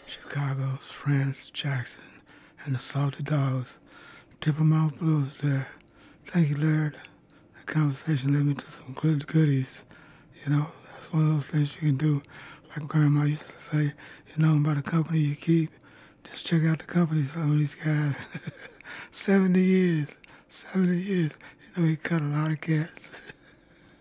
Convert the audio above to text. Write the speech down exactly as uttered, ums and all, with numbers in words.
Chicago's France Jackson and the Salty Dogs. Tipper Mouth Blues there. Thank you, Laird. That conversation led me to some good goodies. You know, that's one of those things you can do. Like Grandma used to say, you know about the company you keep. Just check out the company, some of these guys. seventy years, seventy years. You know, he cut a lot of cats.